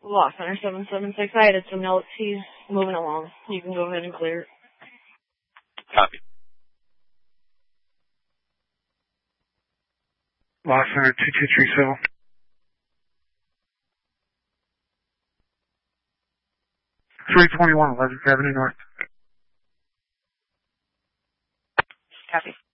Lost Center 776. I added some notes. He's moving along. You can go ahead and clear it. Copy. Lost Center 2237. .321 Levitt Avenue North. Copy.